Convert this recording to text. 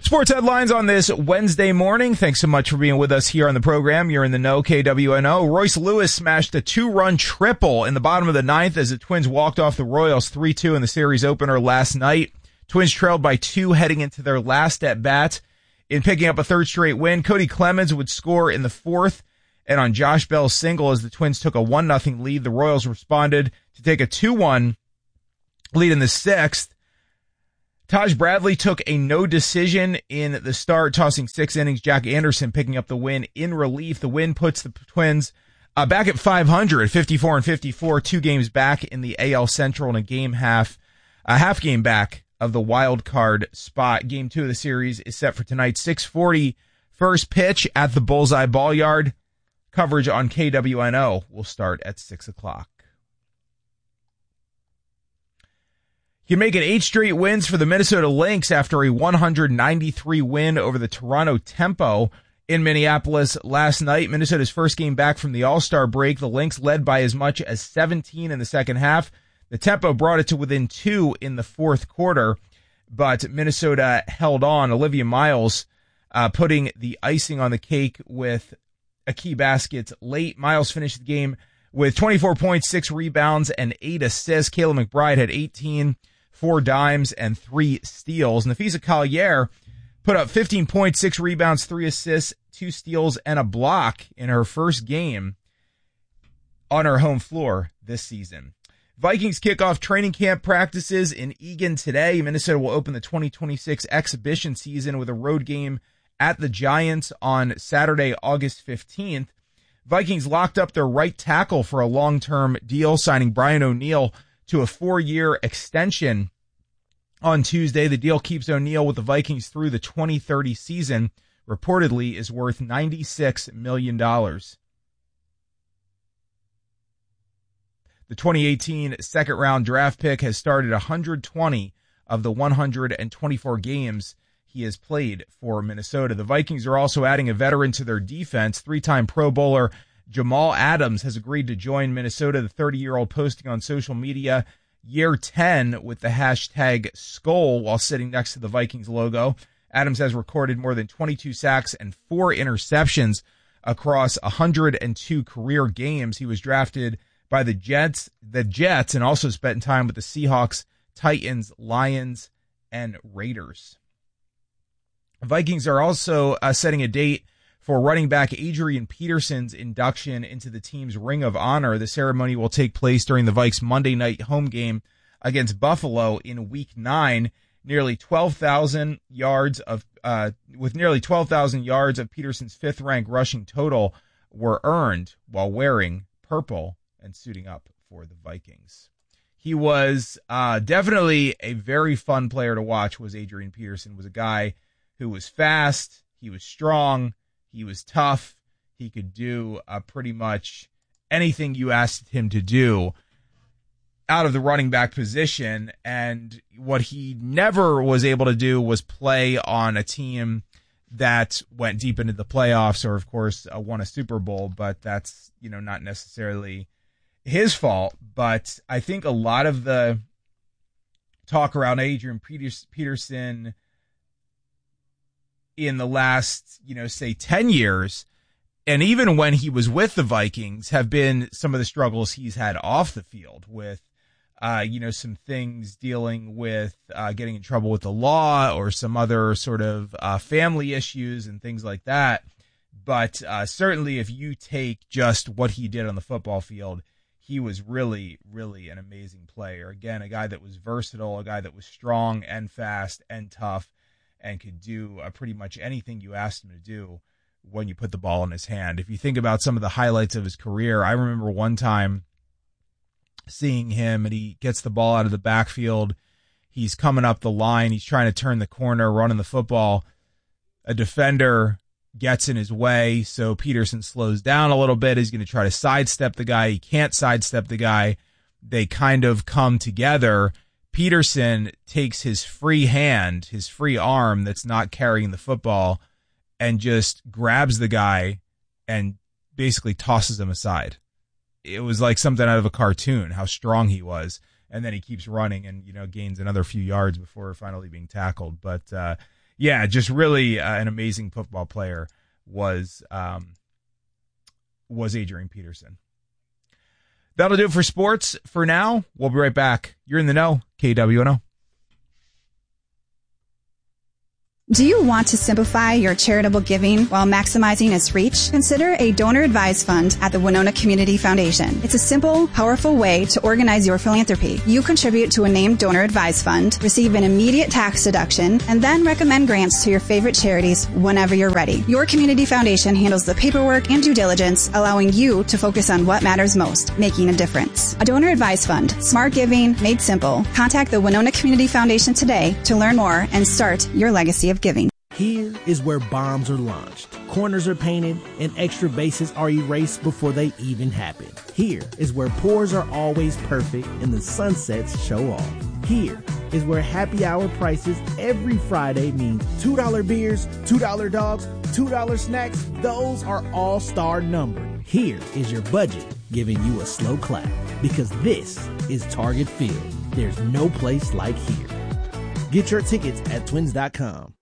Sports headlines on this Wednesday morning. Thanks so much for being with us here on the program. You're in the know, KWNO. Royce Lewis smashed a 2-run triple in the bottom of the ninth as the Twins walked off the Royals 3-2 in the series opener last night. Twins trailed by 2 heading into their last at-bat. In picking up a third straight win, Cody Clemens would score in the fourth, and on Josh Bell's single as the Twins took a 1-0 lead, the Royals responded to take a 2-1 lead in the sixth. Taj Bradley took a no decision in the start, tossing 6 innings. Jack Anderson picking up the win in relief. The win puts the Twins back at 500, 54-54, 2 games back in the AL Central and a half game back of the wild card spot. Game 2 of the series is set for tonight, 6:40. First pitch at the Bullseye Ball Yard. Coverage on KWNO will start at 6 o'clock. You can make it 8 straight wins for the Minnesota Lynx after a 193 win over the Toronto Tempo in Minneapolis last night. Minnesota's first game back from the All-Star break. The Lynx led by as much as 17 in the second half. The Tempo brought it to within 2 in the fourth quarter, but Minnesota held on. Olivia Miles putting the icing on the cake with a key basket late. Miles finished the game with 24 points, 6 rebounds, and 8 assists. Kayla McBride had 18, 4 dimes, and 3 steals. Nafisa Collier put up 15 points, 6 rebounds, 3 assists, 2 steals, and a block in her first game on her home floor this season. Vikings kick off training camp practices in Eagan today. Minnesota will open the 2026 exhibition season with a road game at the Giants on Saturday, August 15th. Vikings locked up their right tackle for a long-term deal, signing Brian O'Neill to a 4-year extension on Tuesday. The deal keeps O'Neill with the Vikings through the 2030 season, reportedly is worth $96 million. The 2018 second-round draft pick has started 120 of the 124 games he has played for Minnesota. The Vikings are also adding a veteran to their defense. 3-time Pro Bowler Jamal Adams has agreed to join Minnesota. The 30-year-old posting on social media year 10 with the hashtag Skol while sitting next to the Vikings logo. Adams has recorded more than 22 sacks and 4 interceptions across 102 career games. He was drafted by the Jets, and also spent time with the Seahawks, Titans, Lions, and Raiders. Vikings are also setting a date for running back Adrian Peterson's induction into the team's Ring of Honor. The ceremony will take place during the Vikes' Monday night home game against Buffalo in Week 9. Nearly 12,000 yards of Peterson's 5th-ranked rushing total were earned while wearing purple and suiting up for the Vikings. He was definitely a very fun player to watch. Was Adrian Peterson was a guy who was fast, he was strong, he was tough, he could do pretty much anything you asked him to do out of the running back position. And what he never was able to do was play on a team that went deep into the playoffs or, of course, won a Super Bowl. But that's, not necessarily his fault. But I think a lot of the talk around Adrian Peterson in the last, say 10 years, and even when he was with the Vikings, have been some of the struggles he's had off the field with, some things dealing with getting in trouble with the law or some other sort of family issues and things like that. But certainly if you take just what he did on the football field, he was really, really an amazing player. Again, a guy that was versatile, a guy that was strong and fast and tough, and could do pretty much anything you asked him to do when you put the ball in his hand. If you think about some of the highlights of his career, I remember one time seeing him, and he gets the ball out of the backfield. He's coming up the line. He's trying to turn the corner, running the football. A defender gets in his way, so Peterson slows down a little bit. He's going to try to sidestep the guy. He can't sidestep the guy. They kind of come together. Peterson takes his free hand, his free arm that's not carrying the football, and just grabs the guy and basically tosses him aside. It was like something out of a cartoon, how strong he was. And then he keeps running and, gains another few yards before finally being tackled. But yeah, just really an amazing football player was Adrian Peterson. That'll do it for sports for now. We'll be right back. You're in the know, KWNO. Do you want to simplify your charitable giving while maximizing its reach? Consider a donor-advised fund at the Winona Community Foundation. It's a simple, powerful way to organize your philanthropy. You contribute to a named donor-advised fund, receive an immediate tax deduction, and then recommend grants to your favorite charities whenever you're ready. Your community foundation handles the paperwork and due diligence, allowing you to focus on what matters most, making a difference. A donor-advised fund, smart giving made simple. Contact the Winona Community Foundation today to learn more and start your legacy of giving. Here is where bombs are launched, corners are painted, and extra bases are erased before they even happen. Here is where pours are always perfect and the sunsets show off. Here is where happy hour prices every Friday means $2 beers, $2 dogs, $2 snacks. Those are all-star numbered. Here is your budget giving you a slow clap, because this is Target Field. There's no place like here. Get your tickets at twins.com.